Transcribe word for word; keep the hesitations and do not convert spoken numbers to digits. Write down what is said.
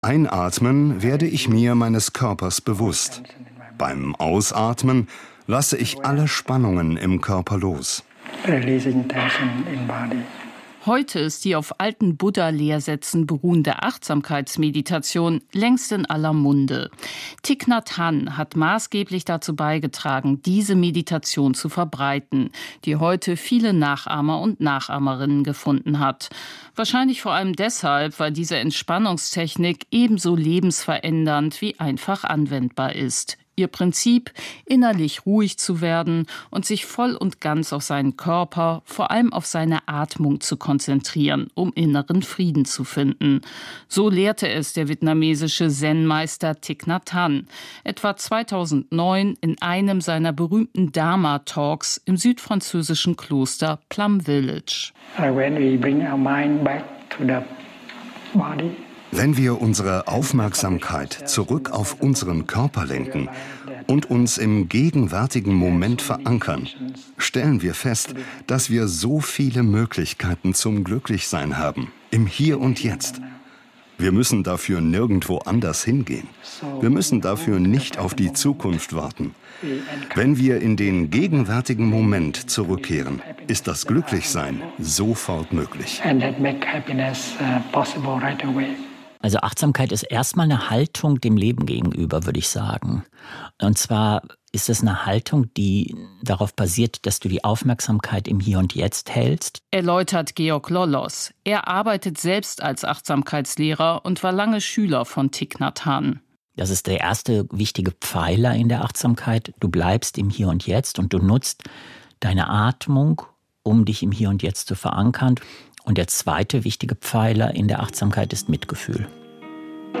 Einatmen werde ich mir meines Körpers bewusst. Beim Ausatmen lasse ich alle Spannungen im Körper los. Heute ist die auf alten Buddha-Lehrsätzen beruhende Achtsamkeitsmeditation längst in aller Munde. Thich Nhat Hanh hat maßgeblich dazu beigetragen, diese Meditation zu verbreiten, die heute viele Nachahmer und Nachahmerinnen gefunden hat. Wahrscheinlich vor allem deshalb, weil diese Entspannungstechnik ebenso lebensverändernd wie einfach anwendbar ist. Ihr Prinzip, innerlich ruhig zu werden und sich voll und ganz auf seinen Körper, vor allem auf seine Atmung zu konzentrieren, um inneren Frieden zu finden. So lehrte es der vietnamesische Zen-Meister Thich Nhat Hanh, etwa zweitausendneun in einem seiner berühmten Dharma-Talks im südfranzösischen Kloster Plum Village. Wenn wir unsere Aufmerksamkeit zurück auf unseren Körper lenken und uns im gegenwärtigen Moment verankern, stellen wir fest, dass wir so viele Möglichkeiten zum Glücklichsein haben, im Hier und Jetzt. Wir müssen dafür nirgendwo anders hingehen. Wir müssen dafür nicht auf die Zukunft warten. Wenn wir in den gegenwärtigen Moment zurückkehren, ist das Glücklichsein sofort möglich. Also Achtsamkeit ist erstmal eine Haltung dem Leben gegenüber, würde ich sagen. Und zwar ist es eine Haltung, die darauf basiert, dass du die Aufmerksamkeit im Hier und Jetzt hältst. Erläutert Georg Lollos. Er arbeitet selbst als Achtsamkeitslehrer und war lange Schüler von Thich Nhat Hanh. Das ist der erste wichtige Pfeiler in der Achtsamkeit. Du bleibst im Hier und Jetzt und du nutzt deine Atmung, um dich im Hier und Jetzt zu verankern. Und der zweite wichtige Pfeiler in der Achtsamkeit ist Mitgefühl.